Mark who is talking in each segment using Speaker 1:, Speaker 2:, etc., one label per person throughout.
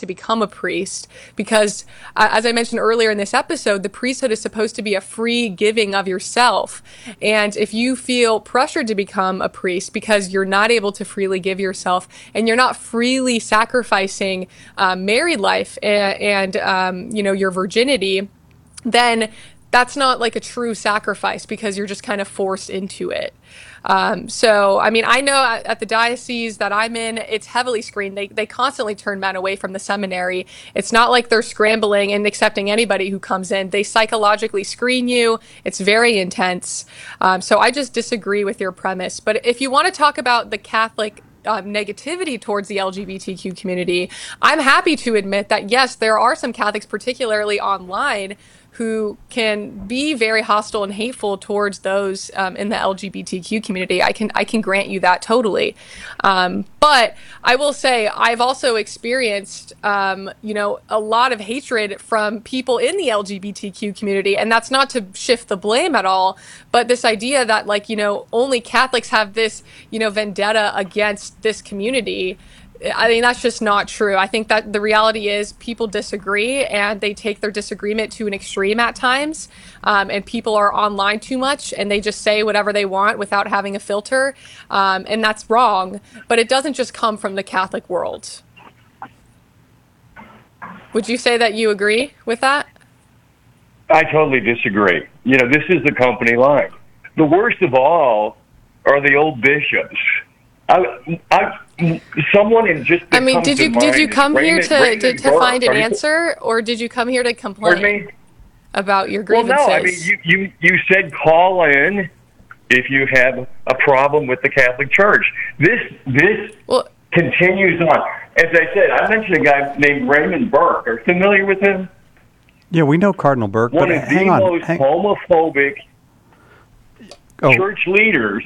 Speaker 1: to become a priest because, as I mentioned earlier in this episode, the priesthood is supposed to be a free giving of yourself. And if you feel pressured to become a priest because you're not able to freely give yourself and you're not freely sacrificing married life and your virginity, then that's not like a true sacrifice because you're just kind of forced into it. So, I mean, I know at the diocese that I'm in, it's heavily screened. They constantly turn men away from the seminary. It's not like they're scrambling and accepting anybody who comes in. They psychologically screen you. It's very intense. So I just disagree with your premise. But if you want to talk about the Catholic negativity towards the LGBTQ community, I'm happy to admit that, yes, there are some Catholics, particularly online, who can be very hostile and hateful towards those in the LGBTQ community. I can grant you that totally. But I will say I've also experienced, a lot of hatred from people in the LGBTQ community. And that's not to shift the blame at all, but this idea that only Catholics have this, vendetta against this community. I mean, that's just not true. I think that the reality is people disagree and they take their disagreement to an extreme at times. And people are online too much and they just say whatever they want without having a filter. And that's wrong. But it doesn't just come from the Catholic world. Would you say that you agree with that?
Speaker 2: I totally disagree. This is the company line. The worst of all are the old bishops. Someone in just.
Speaker 1: I mean, did you come here to find an answer, or did you come here to complain about your grievances?
Speaker 2: Well, no. I mean, you said call in if you have a problem with the Catholic Church. This continues on. As I said, I mentioned a guy named Raymond Burke. Are you familiar with him?
Speaker 3: Yeah, we know Cardinal Burke.
Speaker 2: One of the most homophobic church leaders.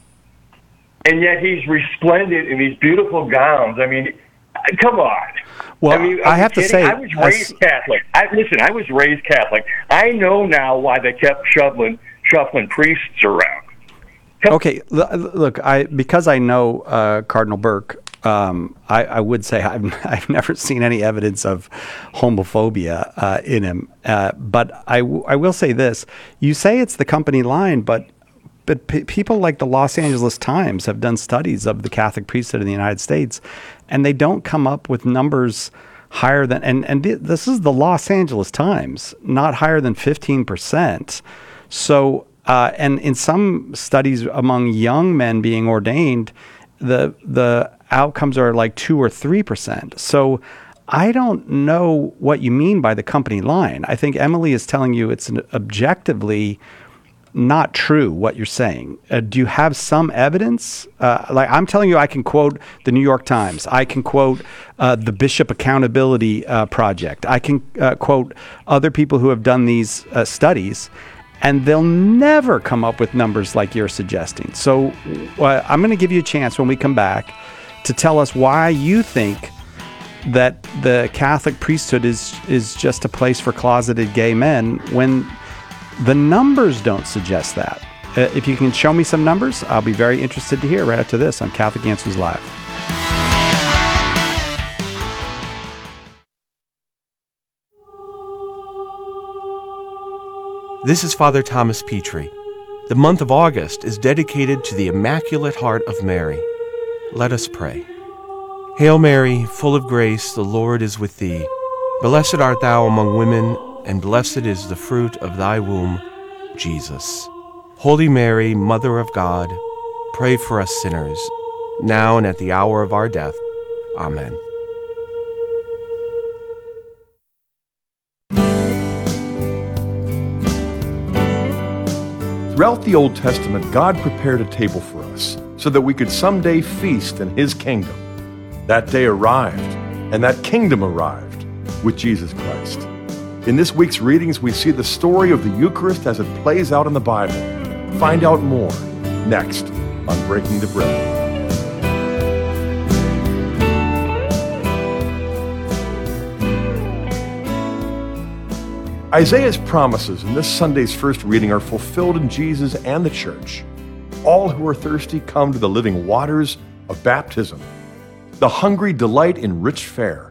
Speaker 2: And yet he's resplendent in these beautiful gowns. I mean, come on.
Speaker 3: Well, I have to say,
Speaker 2: I was raised Catholic. I was raised Catholic. I know now why they kept shuffling priests around.
Speaker 3: Okay, look, because I know Cardinal Burke, I would say I've never seen any evidence of homophobia in him. But I will say this: you say it's the company line, but people like the Los Angeles Times have done studies of the Catholic priesthood in the United States, and they don't come up with numbers higher than, and this is the Los Angeles Times, not higher than 15%. So, and in some studies among young men being ordained, the outcomes are like 2 or 3%. So I don't know what you mean by the company line. I think Emily is telling you it's objectively not true what you're saying. Do you have some evidence? Like I'm telling you, I can quote the New York Times. I can quote the Bishop Accountability Project. I can quote other people who have done these studies, and they'll never come up with numbers like you're suggesting. So I'm going to give you a chance when we come back to tell us why you think that the Catholic priesthood is just a place for closeted gay men when the numbers don't suggest that. If you can show me some numbers, I'll be very interested to hear right after this on Catholic Answers Live.
Speaker 4: This is Father Thomas Petrie. The month of August is dedicated to the Immaculate Heart of Mary. Let us pray. Hail Mary, full of grace, the Lord is with thee. Blessed art thou among women, and blessed is the fruit of thy womb, Jesus. Holy Mary, Mother of God, pray for us sinners, now and at the hour of our death. Amen.
Speaker 5: Throughout the Old Testament, God prepared a table for us so that we could someday feast in His kingdom. That day arrived, and that kingdom arrived with Jesus Christ. In this week's readings, we see the story of the Eucharist as it plays out in the Bible. Find out more next on Breaking the Bread. Isaiah's promises in this Sunday's first reading are fulfilled in Jesus and the church. All who are thirsty come to the living waters of baptism. The hungry delight in rich fare.